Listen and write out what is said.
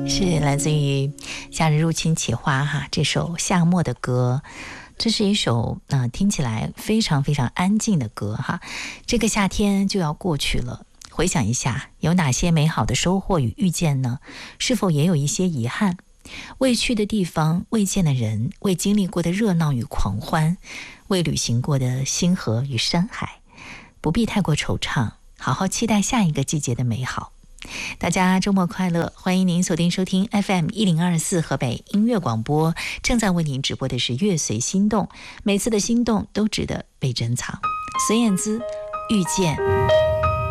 是来自于夏日入侵企划哈，这首夏末的歌，这是一首听起来非常非常安静的歌哈。这个夏天就要过去了，回想一下有哪些美好的收获与遇见呢？是否也有一些遗憾？未去的地方，未见的人，未经历过的热闹与狂欢，未旅行过的星河与山海，不必太过惆怅，好好期待下一个季节的美好。大家周末快乐，欢迎您锁定收听 FM1024 河北音乐广播，正在为您直播的是乐随心动，每次的心动都值得被珍藏。孙燕姿遇见。